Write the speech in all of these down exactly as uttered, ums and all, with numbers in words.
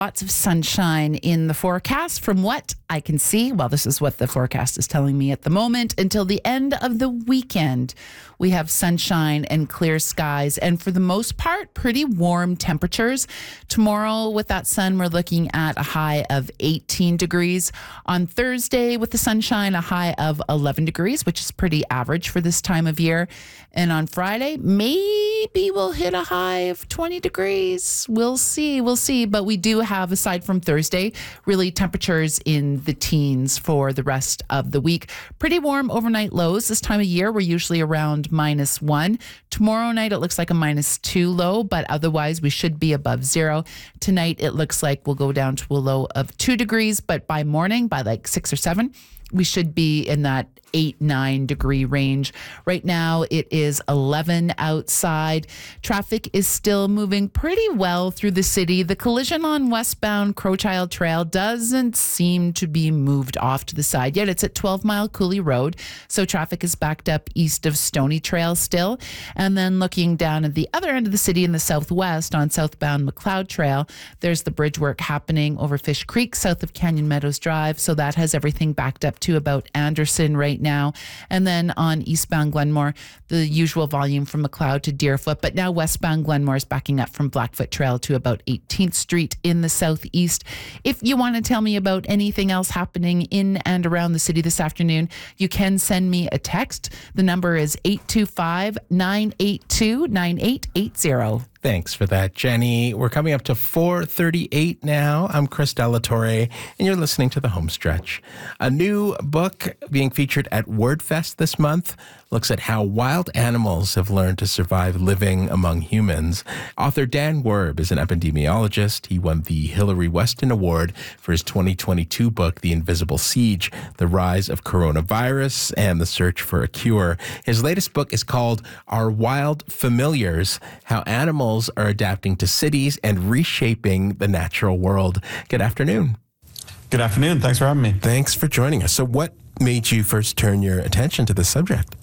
Lots of sunshine in the forecast from what I can see. Well, this is what the forecast is telling me at the moment. Until the end of the weekend, we have sunshine and clear skies. And for the most part, pretty warm temperatures. Tomorrow with that sun, we're looking at a high of eighteen degrees. On Thursday with the sunshine, a high of eleven degrees, which is pretty average for this time of year. And on Friday, maybe we'll hit a high of twenty degrees. We'll see. We'll see. But we do have, aside from Thursday, really temperatures in the teens for the rest of the week. Pretty warm overnight lows this time of year. We're usually around minus one. Tomorrow night, it looks like a minus two low, but otherwise we should be above zero. Tonight, it looks like we'll go down to a low of two degrees, but by morning, by like six or seven, we should be in that eight, nine degree range. Right now, it is eleven outside. Traffic is still moving pretty well through the city. The collision on westbound Crowchild Trail doesn't seem to be moved off to the side yet. It's at twelve Mile Cooley Road, so traffic is backed up east of Stony Trail still. And then looking down at the other end of the city in the southwest on southbound McLeod Trail, there's the bridge work happening over Fish Creek south of Canyon Meadows Drive, so that has everything backed up to about Anderson right now. And then on eastbound Glenmore, the usual volume from McLeod to Deerfoot, but now westbound Glenmore is backing up from Blackfoot Trail to about eighteenth Street in the southeast. If you want to tell me about anything else happening in and around the city this afternoon, you can send me a text. The number is eight two five, nine eight two, nine eight eight zero. Thanks for that, Jenny. We're coming up to four thirty-eight now. I'm Chris Delatorre, and you're listening to The Homestretch. A new book being featured at WordFest this month looks at how wild animals have learned to survive living among humans. Author Dan Werb is an epidemiologist. He won the Hillary Weston Award for his twenty twenty-two book, The Invisible Siege, The Rise of Coronavirus and the Search for a Cure. His latest book is called Our Wild Familiars, How Animals are Adapting to Cities and Reshaping the Natural World. Good afternoon. Good afternoon. Thanks for having me. Thanks for joining us. So what made you first turn your attention to this subject?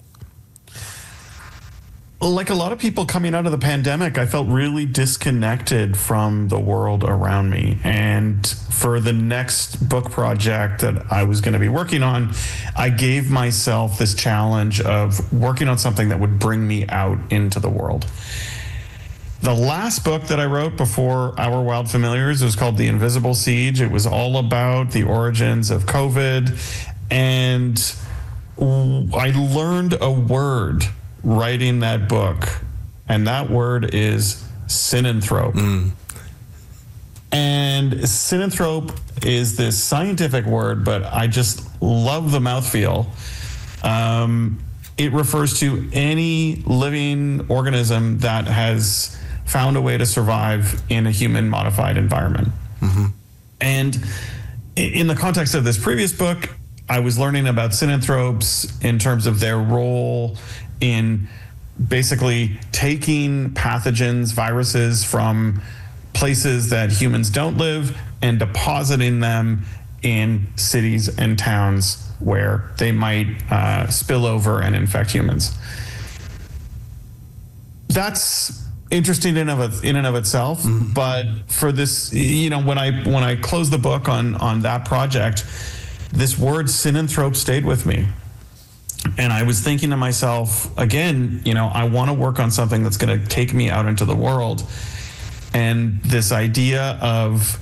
Like a lot of people coming out of the pandemic, I felt really disconnected from the world around me. And for the next book project that I was going to be working on, I gave myself this challenge of working on something that would bring me out into the world. The last book that I wrote before Our Wild Familiars was called The Invisible Siege. It was all about the origins of COVID. And I learned a word writing that book, and that word is synanthrope. Mm. And synanthrope is this scientific word, but I just love the mouthfeel. Um, it refers to any living organism that has found a way to survive in a human modified environment. Mm-hmm. And in the context of this previous book, I was learning about synanthropes in terms of their role in basically taking pathogens, viruses from places that humans don't live and depositing them in cities and towns where they might uh, spill over and infect humans. That's interesting in of in and of itself, mm-hmm. but for this, you know, when I when I closed the book on on that project, this word synanthrope stayed with me. And I was thinking to myself, again, you know, I want to work on something that's going to take me out into the world. And this idea of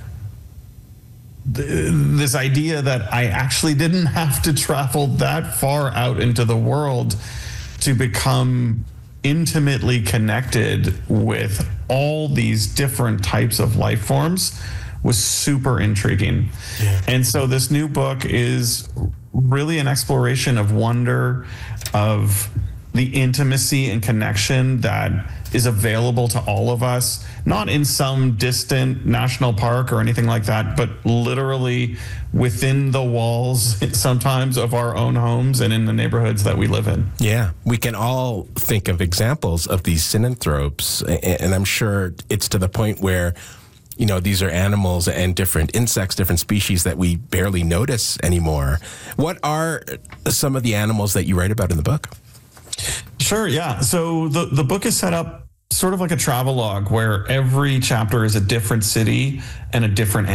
this idea that I actually didn't have to travel that far out into the world to become intimately connected with all these different types of life forms was super intriguing. Yeah. And so this new book is really an exploration of wonder, of the intimacy and connection that is available to all of us, not in some distant national park or anything like that, but literally within the walls sometimes of our own homes and in the neighborhoods that we live in. Yeah, we can all think of examples of these synanthropes, and I'm sure it's to the point where, you know, these are animals and different insects, different species that we barely notice anymore. What are some of the animals that you write about in the book? Sure, yeah. So the, the book is set up sort of like a travelogue where every chapter is a different city and a different